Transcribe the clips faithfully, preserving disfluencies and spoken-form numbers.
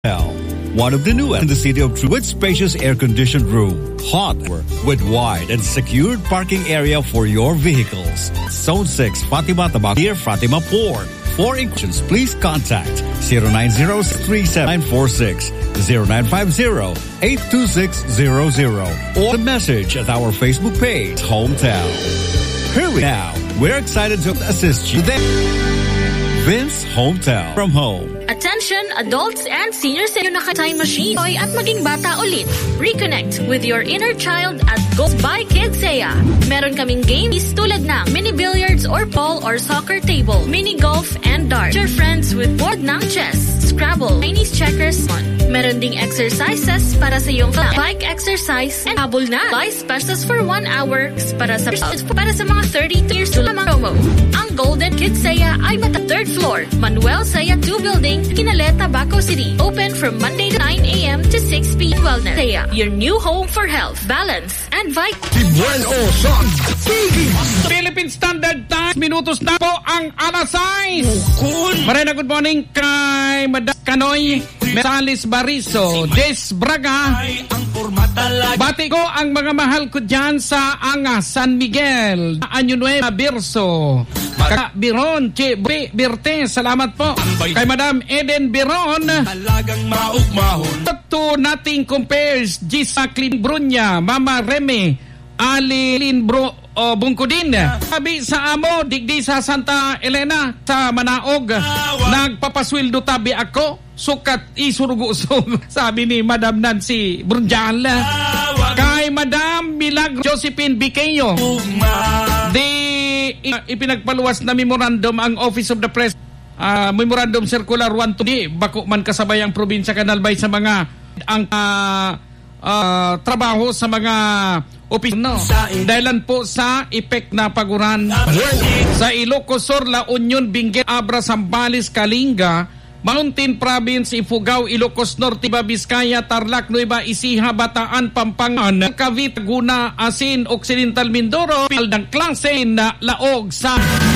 One of the newest in the city of True, with spacious air-conditioned room, hot with wide and secured parking area for your vehicles. Zone six, Fatima Tabak, near Fatima Port. For inquiries, please contact zero nine zero three seven nine four six, zero nine five zero eight two six zero zero, or a message at our Facebook page, Hometown. Hurry now. We're excited to assist you there. Vince Hometown from home. Attention, adults and seniors sa naka-time machine toy at maging bata ulit. Reconnect with your inner child at Goes by Kidsaya. Meron kaming games tulad ng mini billiards or pool or soccer table, mini golf and darts. Your friends with board ng chess, Scrabble, Chinese checkers. Meron ding exercises para sa iyong bike exercise and habol na. Buy specials for one hour para sa para sa mga thirty years to lamang promo. Ang Golden Kidsaya ay mata third floor, Manuel Saya two building, Kinaleta, Baco City. Open from Monday to nine a.m. to six p.m. Wellness. Saya, your new home for health, balance, and vitality. Philippine Standard Time, minutos na po ang alas sais. Marina, good morning kay Madam Kanoy Metalis Bariso, Des Braga. Bati ko ang mga mahal ko dyan sa Angas, San Miguel, Anyo Nueva, Birso, Kaka Biron, Che Birte, salamat po. Kay Madam Eden Biron, to nothing compares, Gisa Clean Brunya, Mama Reme, Ali Linbro, o Bungkudin. Sabi sa amo, digdi sa Santa Elena, sa Manaog, nagpapaswildo tabi ako, sukat isurugusog. Sabi ni Madam Nancy Brunjal. Kay Madam Milagro Josephine Biqueño, di ipinagpaluwas na memorandum ang Office of the Press, uh, Memorandum Circular one to di bako man kasabay ang probinsya Kanalbay sa mga ang uh, uh, trabaho sa mga opisina, no? Dahilan po sa epek na paguran sa Ilocos Sur, La Union, Benguet, Abra, Zambales, Kalinga, Mountain Province, Ifugao, Ilocos Norte, Vizcaya, Tarlac, Nueva Ecija, Bataan, Pampangan, Cavite, Laguna, Asin, Occidental Mindoro, ng klase na laog sa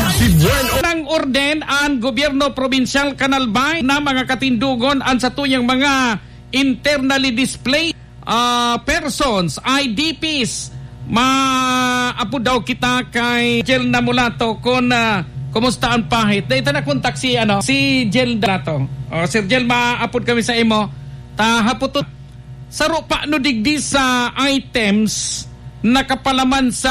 ng orden ang gobyerno provincial Kanalbay na mga katindugon ang sa tuyang mga internally displaced uh, persons, I D Ps. Maapo daw kita kay Jel na Mulato kung uh, kumusta ang pahit. Dahil na kontak si, ano, si Jel Mulato. O, Sir Jel, maapod kami sa imo. Tahapot sa rupa no digdi sa items nakapalaman sa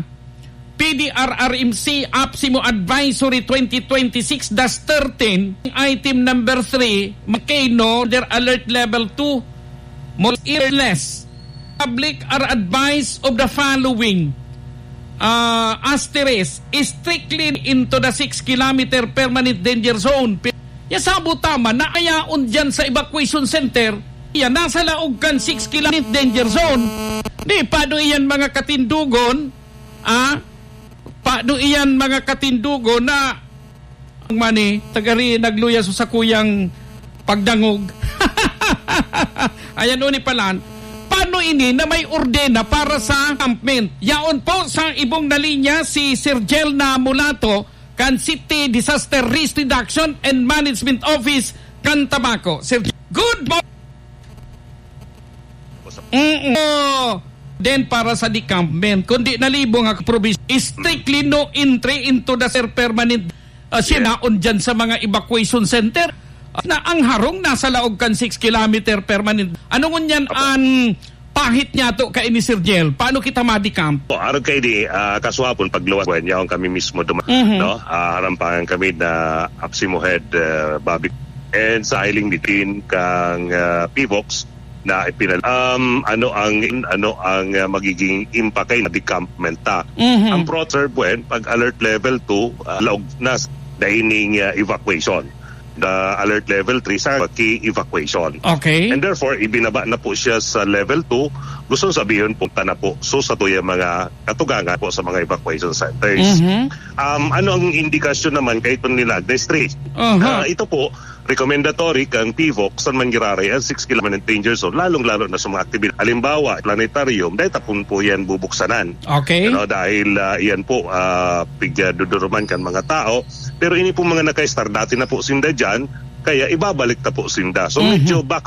P D R R M C Apsimo Advisory twenty twenty-six dash thirteen, item number three, Makeno, their alert level two, more or less. Public are advised of the following. Uh, asterisk, strictly into the six kilometer permanent danger zone. Yasabo tama, naayaon dyan sa evacuation center, yan, nasa laog kan six kilometer danger zone. Di, paano iyan mga katindugon, ah, paano iyan mga katindugon na ang mani, tagari nagluya sa kuyang pagdangog. Ayan uni palan. Paano ini na may ordena para sa campment? Yaon po sa ibong na linya si Sir Jel na Mulato, kan City Disaster Risk Reduction and Management Office, kan Tabaco. Sir Jel, good morning. Mm-mm. Then para sa decampment, kundi nalibong ang provision, strictly no entry into the sir permanent uh, sinaon dyan sa mga evacuation center. Na ang harong nasa laog kan six kilometer permanent. Ano ngunyan ang pahit niya to kay ni Sir Jel? Paano kita ma-decamp? Po, aron kay di uh, kasuhapon pagluwas kwen yaon kami mismo duma, mm-hmm. no? Uh, harampangan kami na Apsimo Head uh, Bobby and sa Ailing Bitin kang uh, P V O X na ipinal um ano ang ano ang uh, magiging impact kay na decampment ta. Mm-hmm. Ang pro-serve when pag alert level two uh, laog na dining uh, evacuation. The alert level three sa key evacuation. Okay. And therefore, ibinaba na po siya sa level two. Gusto sabihin, punta na po so sa tuya mga katugangan po sa mga evacuation centers. Mm-hmm. Um, ano ang indikasyon naman kay ito nila? District. Uh-huh. Uh, ito po, recommendatory kang P V O X san man girare ang six kilometer danger zone, lalong-lalo na sa mga aktibidad. Halimbawa, planetarium, dahil tapon po yan bubuksanan. Okay. You know, dahil uh, yan po, uh, pigya duduruman kan mga tao. Pero ini po mga naka-star, dati na po sinda dyan, kaya ibabalik ta po sinda. So medyo back